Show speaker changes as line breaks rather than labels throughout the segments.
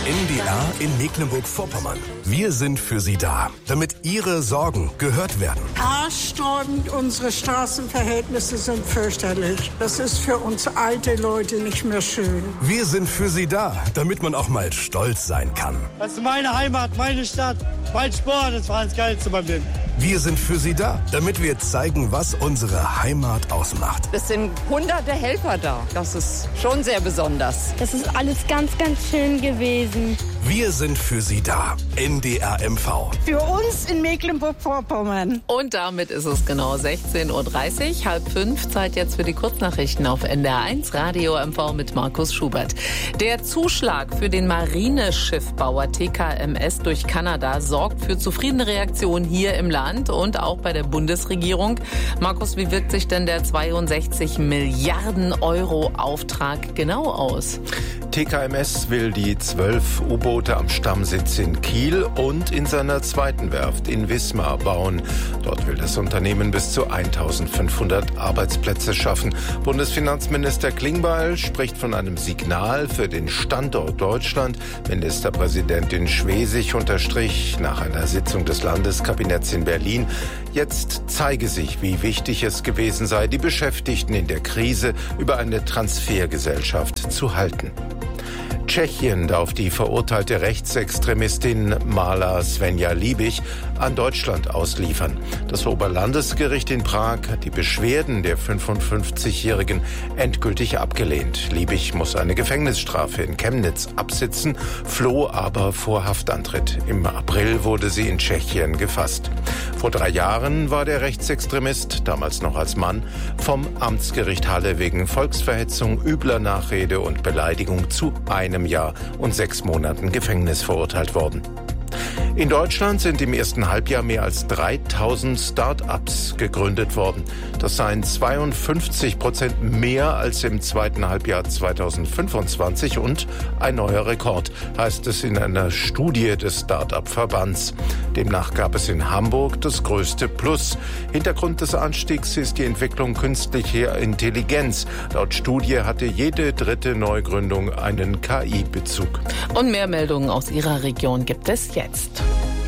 NDR in Mecklenburg-Vorpommern. Wir sind für Sie da, damit Ihre Sorgen gehört werden.
Haarsträubend, unsere Straßenverhältnisse sind fürchterlich. Das ist für uns alte Leute nicht mehr schön.
Wir sind für Sie da, damit man auch mal stolz sein kann.
Das ist meine Heimat, meine Stadt, mein Sport, das war das Geilste beim Leben.
Wir sind für Sie da, damit wir zeigen, was unsere Heimat ausmacht.
Es sind hunderte Helfer da. Das ist schon sehr besonders.
Das ist alles ganz, ganz schön gewesen.
Wir sind für Sie da. NDR MV.
Für uns in Mecklenburg-Vorpommern.
Und damit ist es genau 16.30 Uhr, 4:30. Zeit jetzt für die Kurznachrichten auf NDR 1 Radio MV mit Markus Schubert. Der Zuschlag für den Marineschiffbauer TKMS durch Kanada sorgt für zufriedene Reaktionen hier im Land und auch bei der Bundesregierung. Markus, wie wirkt sich denn der 62 Milliarden Euro Auftrag genau aus?
TKMS will die 12 U-Boote am Stammsitz in Kiel und in seiner zweiten Werft in Wismar bauen. Dort will das Unternehmen bis zu 1500 Arbeitsplätze schaffen. Bundesfinanzminister Klingbeil spricht von einem Signal für den Standort Deutschland. Ministerpräsidentin Schwesig unterstrich nach einer Sitzung des Landeskabinetts in Berlin, jetzt zeige sich, wie wichtig es gewesen sei, die Beschäftigten in der Krise über eine Transfergesellschaft zu halten. Tschechien darf die verurteilte Rechtsextremistin Mala Svenja Liebig an Deutschland ausliefern. Das Oberlandesgericht in Prag hat die Beschwerden der 55-Jährigen endgültig abgelehnt. Liebig muss eine Gefängnisstrafe in Chemnitz absitzen, floh aber vor Haftantritt. Im April wurde sie in Tschechien gefasst. Vor 3 Jahren war der Rechtsextremist, damals noch als Mann, vom Amtsgericht Halle wegen Volksverhetzung, übler Nachrede und Beleidigung zu 1 Jahr und 6 Monaten Gefängnis verurteilt worden. In Deutschland sind im ersten Halbjahr mehr als 3000 Start-ups gegründet worden. Das seien 52% mehr als im zweiten Halbjahr 2025 und ein neuer Rekord, heißt es in einer Studie des Start-up-Verbands. Demnach gab es in Hamburg das größte Plus. Hintergrund des Anstiegs ist die Entwicklung künstlicher Intelligenz. Laut Studie hatte jede 3. Neugründung einen KI-Bezug.
Und mehr Meldungen aus Ihrer Region gibt es jetzt.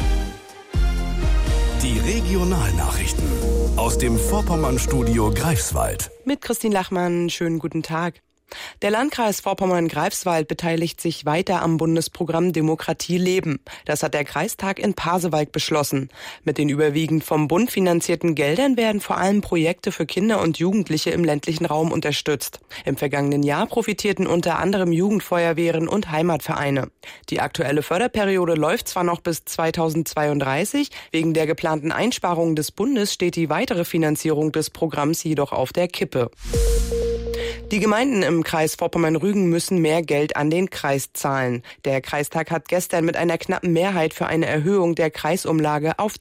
Die Regionalnachrichten aus dem Vorpommern-Studio Greifswald.
Mit Christine Lachmann, schönen guten Tag. Der Landkreis Vorpommern-Greifswald beteiligt sich weiter am Bundesprogramm Demokratie leben. Das hat der Kreistag in Pasewalk beschlossen. Mit den überwiegend vom Bund finanzierten Geldern werden vor allem Projekte für Kinder und Jugendliche im ländlichen Raum unterstützt. Im vergangenen Jahr profitierten unter anderem Jugendfeuerwehren und Heimatvereine. Die aktuelle Förderperiode läuft zwar noch bis 2032, wegen der geplanten Einsparungen des Bundes steht die weitere Finanzierung des Programms jedoch auf der Kippe. Die Gemeinden im Kreis Vorpommern-Rügen müssen mehr Geld an den Kreis zahlen. Der Kreistag hat gestern mit einer knappen Mehrheit für eine Erhöhung der Kreisumlage auf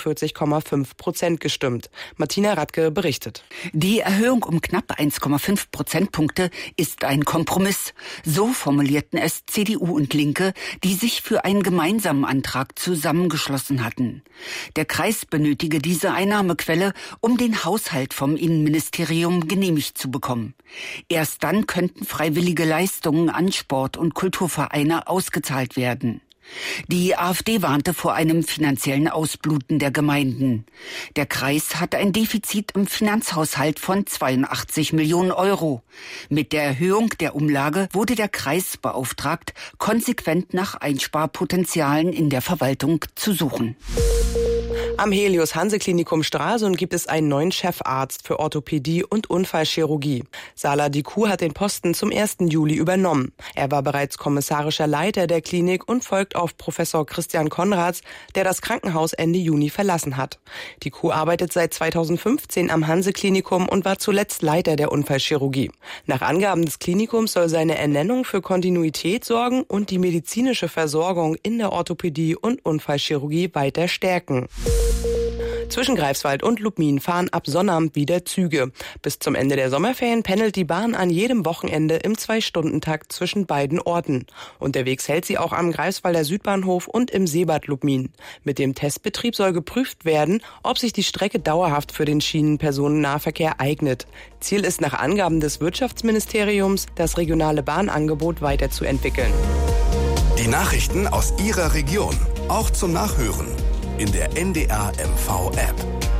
43,5% gestimmt. Martina Radke berichtet.
Die Erhöhung um knapp 1,5 Prozentpunkte ist ein Kompromiss. So formulierten es CDU und Linke, die sich für einen gemeinsamen Antrag zusammengeschlossen hatten. Der Kreis benötige diese Einnahmequelle, um den Haushalt vom Innenministerium genehmigt zu bekommen. Erst dann könnten freiwillige Leistungen an Sport- und Kulturvereine ausgezahlt werden. Die AfD warnte vor einem finanziellen Ausbluten der Gemeinden. Der Kreis hat ein Defizit im Finanzhaushalt von 82 Millionen Euro. Mit der Erhöhung der Umlage wurde der Kreis beauftragt, konsequent nach Einsparpotenzialen in der Verwaltung zu suchen.
Am Helios-Hanse-Klinikum Stralsund gibt es einen neuen Chefarzt für Orthopädie und Unfallchirurgie. Salah Dikou hat den Posten zum 1. Juli übernommen. Er war bereits kommissarischer Leiter der Klinik und folgt auf Professor Christian Konrads, der das Krankenhaus Ende Juni verlassen hat. Dikou arbeitet seit 2015 am Hanse-Klinikum und war zuletzt Leiter der Unfallchirurgie. Nach Angaben des Klinikums soll seine Ernennung für Kontinuität sorgen und die medizinische Versorgung in der Orthopädie und Unfallchirurgie weiter stärken. Zwischen Greifswald und Lubmin fahren ab Sonnabend wieder Züge. Bis zum Ende der Sommerferien pendelt die Bahn an jedem Wochenende im 2-Stunden-Takt zwischen beiden Orten. Unterwegs hält sie auch am Greifswalder Südbahnhof und im Seebad Lubmin. Mit dem Testbetrieb soll geprüft werden, ob sich die Strecke dauerhaft für den Schienenpersonennahverkehr eignet. Ziel ist nach Angaben des Wirtschaftsministeriums, das regionale Bahnangebot weiterzuentwickeln.
Die Nachrichten aus Ihrer Region, auch zum Nachhören in der NDR MV App.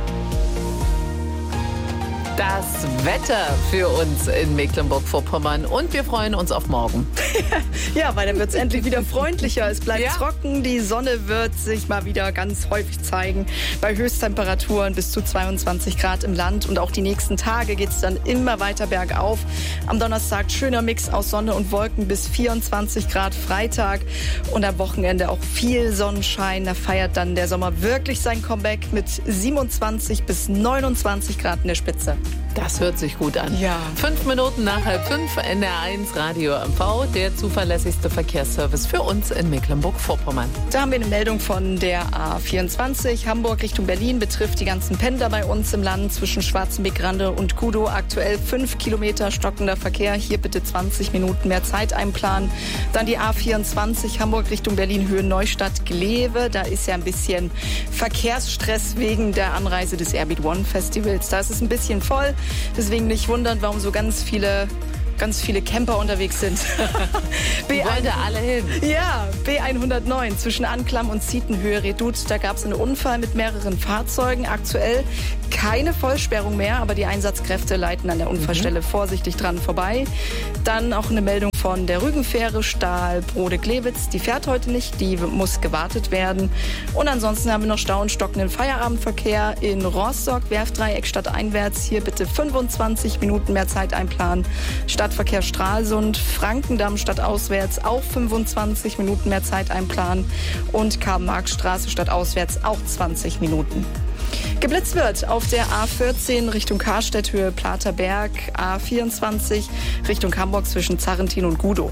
Das Wetter für uns in Mecklenburg-Vorpommern und wir freuen uns auf morgen.
Ja, weil dann wird es endlich wieder freundlicher. Es bleibt trocken, die Sonne wird sich mal wieder ganz häufig zeigen. Bei Höchsttemperaturen bis zu 22 Grad im Land und auch die nächsten Tage geht es dann immer weiter bergauf. Am Donnerstag schöner Mix aus Sonne und Wolken bis 24 Grad Freitag und am Wochenende auch viel Sonnenschein. Da feiert dann der Sommer wirklich sein Comeback mit 27 bis 29 Grad in der Spitze.
Das hört sich gut an.
Ja.
5 Minuten nach 4:30, NDR1 Radio MV, der zuverlässigste Verkehrsservice für uns in Mecklenburg-Vorpommern.
Da haben wir eine Meldung von der A24. Hamburg Richtung Berlin betrifft die ganzen Pendler bei uns im Land zwischen Schwarzenbeck-Grande und Kudow. Aktuell 5 Kilometer stockender Verkehr. Hier bitte 20 Minuten mehr Zeit einplanen. Dann die A24 Hamburg Richtung Berlin, Höhe Neustadt-Glewe. Da ist ja ein bisschen Verkehrsstress wegen der Anreise des Airbeat One Festivals. Da ist es ein bisschen voll. Deswegen nicht wundern, warum so ganz viele Camper unterwegs sind.
Die wollen da alle hin.
Ja, B109 zwischen Anklam und Zietenhöhe Redoute. Da gab es einen Unfall mit mehreren Fahrzeugen. Aktuell keine Vollsperrung mehr, aber die Einsatzkräfte leiten an der Unfallstelle vorsichtig dran vorbei. Dann auch eine Meldung von der Rügenfähre Stahl-Brode-Glewitz. Die fährt heute nicht, die muss gewartet werden. Und ansonsten haben wir noch Stau und stockenden Feierabendverkehr in Rostock, Werftdreieck stadteinwärts. Hier bitte 25 Minuten mehr Zeit einplanen. Stadtverkehr Stralsund, Frankendamm stadtauswärts auch 25 Minuten mehr Zeit einplanen. Und Karl-Marx-Straße stadtauswärts auch 20 Minuten. Geblitzt wird auf der A14 Richtung Karstedt, Höhe Platerberg, A24 Richtung Hamburg zwischen Zarrentin und Gudow.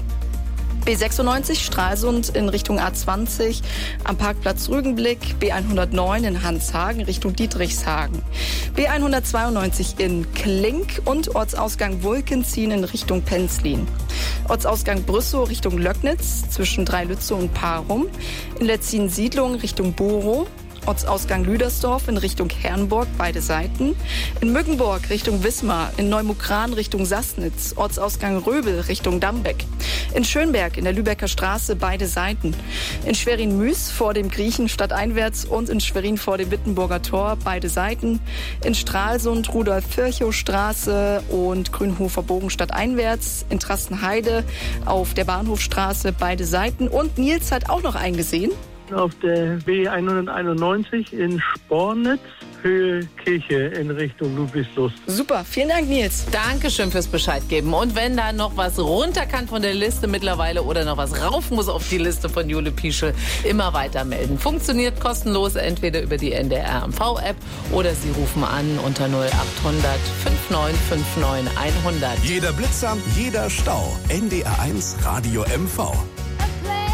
B96 Stralsund in Richtung A20 am Parkplatz Rügenblick, B109 in Hanshagen Richtung Dietrichshagen, B192 in Klink und Ortsausgang Wulkenzien in Richtung Penzlin. Ortsausgang Brüssow Richtung Löcknitz zwischen Dreilütze und Parum, in Letzin-Siedlung Richtung Borow, Ortsausgang Lüdersdorf in Richtung Herrenburg, beide Seiten. In Mückenburg Richtung Wismar, in Neumukran Richtung Sassnitz, Ortsausgang Röbel Richtung Dambeck. In Schönberg in der Lübecker Straße, beide Seiten. In Schwerin-Müs vor dem Griechen stadteinwärts und in Schwerin vor dem Wittenburger Tor, beide Seiten. In Stralsund Rudolf-Virchow-Straße und Grünhofer Bogen stadteinwärts. In Trassenheide auf der Bahnhofstraße, beide Seiten. Und Nils hat auch noch eingesehen.
Auf der B191 in Spornitz, Höhe Kirche in Richtung Ludwigslust.
Super, vielen Dank, Nils.
Dankeschön fürs Bescheid geben. Und wenn da noch was runter kann von der Liste mittlerweile oder noch was rauf muss auf die Liste von Jule Pieschel, immer weiter melden. Funktioniert kostenlos, entweder über die NDR MV-App oder Sie rufen an unter 0800 5959 100.
Jeder Blitzer, jeder Stau. NDR1 Radio MV.